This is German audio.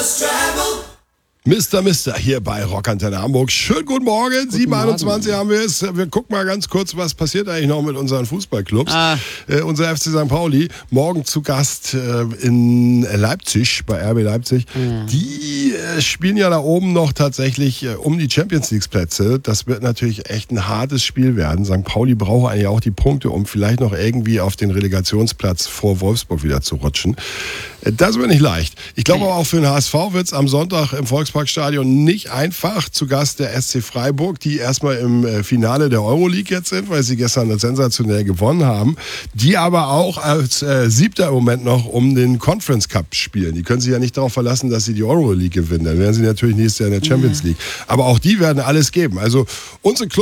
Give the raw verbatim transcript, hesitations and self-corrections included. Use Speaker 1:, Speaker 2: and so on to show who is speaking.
Speaker 1: Mister Mister hier bei Rockantenne Hamburg. Schönen guten Morgen, sieben Uhr einundzwanzig haben wir es. Wir gucken mal ganz kurz, was passiert eigentlich noch mit unseren Fußballclubs. Ah. Äh, unser F C Sankt Pauli, morgen zu Gast äh, in Leipzig, bei R B Leipzig. Mhm. Die äh, spielen ja da oben noch tatsächlich äh, um die Champions League Plätze. Das wird natürlich echt ein hartes Spiel werden. Sankt Pauli braucht eigentlich auch die Punkte, um vielleicht noch irgendwie auf den Relegationsplatz vor Wolfsburg wieder zu rutschen. Äh, das wird nicht leicht. Ich glaube aber auch für den H S V wird es am Sonntag im Volksparkstadion nicht einfach. Zu Gast der S C Freiburg, die erstmal im Finale der Euroleague jetzt sind, weil sie gestern sensationell gewonnen haben. Die aber auch als äh, Siebter im Moment noch um den Conference Cup spielen. Die können sich ja nicht darauf verlassen, dass sie die Euroleague gewinnen. Dann wären sie natürlich nächstes Jahr in der Champions League. Aber auch die werden alles geben. Also unsere